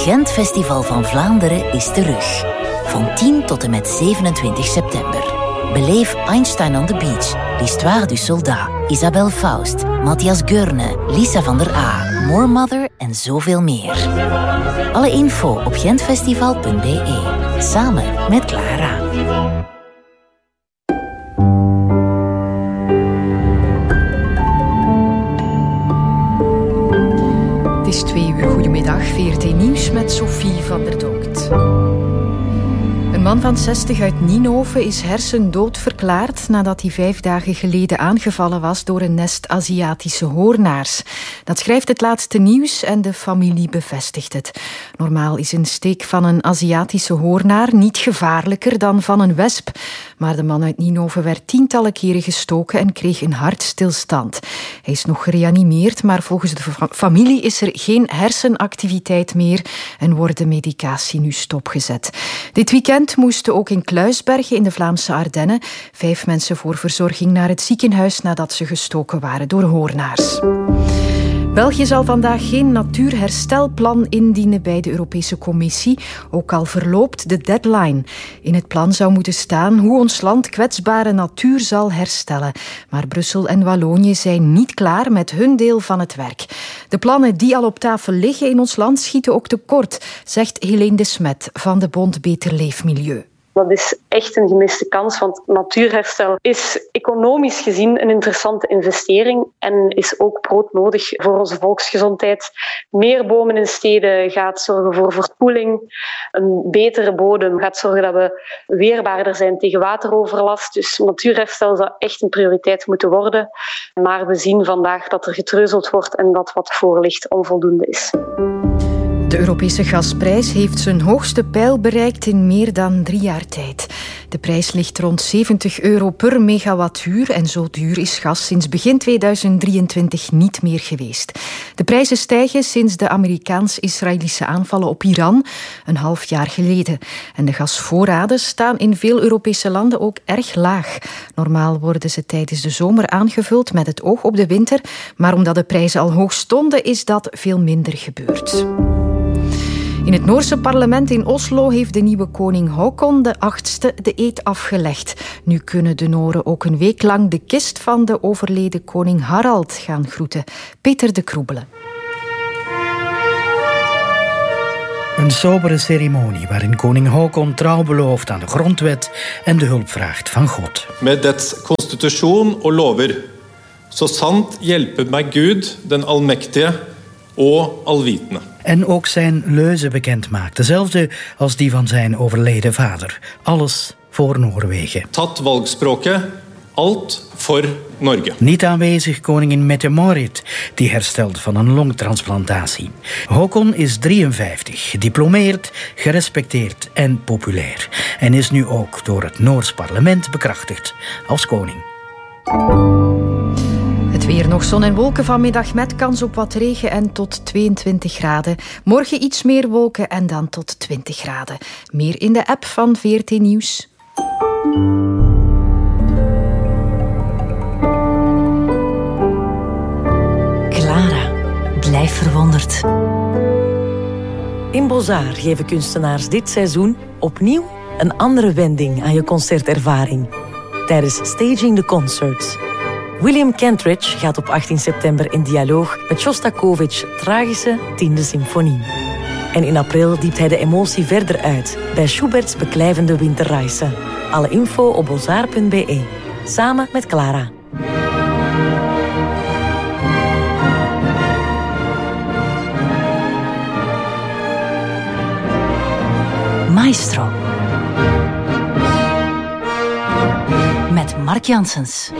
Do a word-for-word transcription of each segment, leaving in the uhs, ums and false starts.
Gent Festival van Vlaanderen is terug. Van tien tot en met zevenentwintig september. Beleef Einstein on the Beach, L'Histoire du Soldat, Isabelle Faust, Matthias Gurne, Lisa van der A, More Mother en zoveel meer. Alle info op gentfestival punt b e. Samen met Clara. Het is twee uur. Goedemiddag, V R T Nieuws met Sophie van der Dokt. Een man van zestig uit Ninove is hersendood verklaard nadat hij vijf dagen geleden aangevallen was door een nest Aziatische hoornaars. Dat schrijft het laatste nieuws en de familie bevestigt het. Normaal is een steek van een Aziatische hoornaar niet gevaarlijker dan van een wesp. Maar de man uit Ninove werd tientallen keren gestoken en kreeg een hartstilstand. Hij is nog gereanimeerd, maar volgens de familie is er geen hersenactiviteit meer en wordt de medicatie nu stopgezet. Dit weekend moesten ook in Kluisbergen in de Vlaamse Ardennen vijf mensen voor verzorging naar het ziekenhuis nadat ze gestoken waren door hoornaars. België zal vandaag geen natuurherstelplan indienen bij de Europese Commissie, ook al verloopt de deadline. In het plan zou moeten staan hoe ons land kwetsbare natuur zal herstellen. Maar Brussel en Wallonië zijn niet klaar met hun deel van het werk. De plannen die al op tafel liggen in ons land schieten ook tekort, zegt Helene de Smet van de Bond Beter Leefmilieu. Dat is echt een gemiste kans, want natuurherstel is economisch gezien een interessante investering en is ook broodnodig voor onze volksgezondheid. Meer bomen in steden gaat zorgen voor verkoeling. Een betere bodem gaat zorgen dat we weerbaarder zijn tegen wateroverlast. Dus natuurherstel zou echt een prioriteit moeten worden. Maar we zien vandaag dat er getreuzeld wordt en dat wat voor ligt onvoldoende is. De Europese gasprijs heeft zijn hoogste peil bereikt in meer dan drie jaar tijd. De prijs ligt rond zeventig euro per megawattuur en zo duur is gas sinds begin tweeduizend drieëntwintig niet meer geweest. De prijzen stijgen sinds de Amerikaans-Israëlische aanvallen op Iran een half jaar geleden. En de gasvoorraden staan in veel Europese landen ook erg laag. Normaal worden ze tijdens de zomer aangevuld met het oog op de winter, maar omdat de prijzen al hoog stonden is dat veel minder gebeurd. In het Noorse parlement in Oslo heeft de nieuwe koning Haakon de achtste de eed afgelegd. Nu kunnen de Noren ook een week lang de kist van de overleden koning Harald gaan groeten. Peter de Kroebelen. Een sobere ceremonie waarin koning Haakon trouw belooft aan de grondwet en de hulp vraagt van God. Met dets constitution og lover, så sant hjelper meg Gud, den almektige og alvitende. En ook zijn leuze bekend maakt, dezelfde als die van zijn overleden vader. Alles voor Noorwegen. Tatt valgspråket, alt voor Norge. Niet aanwezig koningin Mette-Marit, die herstelt van een longtransplantatie. Haakon is drieënvijftig, gediplomeerd, gerespecteerd en populair. En is nu ook door het Noors parlement bekrachtigd als koning. Het weer, nog zon en wolken vanmiddag met kans op wat regen en tot tweeëntwintig graden. Morgen iets meer wolken en dan tot twintig graden. Meer in de app van V R T Nieuws. Clara, blijf verwonderd. In Bozar geven kunstenaars dit seizoen opnieuw een andere wending aan je concertervaring. Tijdens Staging the Concerts. William Kentridge gaat op achttien september in dialoog met Shostakovich' tragische tiende symfonie. En in april diept hij de emotie verder uit bij Schubert's beklijvende Winterreise. Alle info op bozar punt b e. Samen met Clara. Maestro. Met Mark Janssens.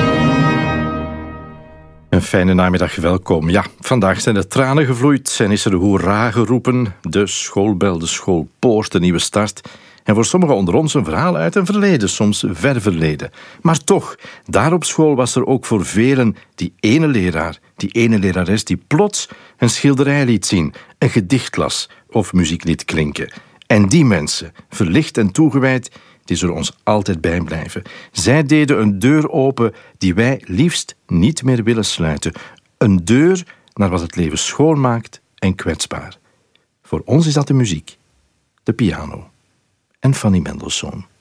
Een fijne namiddag, welkom. Ja, vandaag zijn er tranen gevloeid en is er hoera geroepen. De schoolbel, de schoolpoort, de nieuwe start. En voor sommigen onder ons een verhaal uit een verleden, soms ver verleden. Maar toch, daar op school was er ook voor velen die ene leraar, die ene lerares die plots een schilderij liet zien, een gedicht las of muziek liet klinken. En die mensen, verlicht en toegewijd, die zullen ons altijd bijblijven. Zij deden een deur open die wij liefst niet meer willen sluiten. Een deur naar wat het leven schoon maakt en kwetsbaar. Voor ons is dat de muziek, de piano en Fanny Mendelssohn.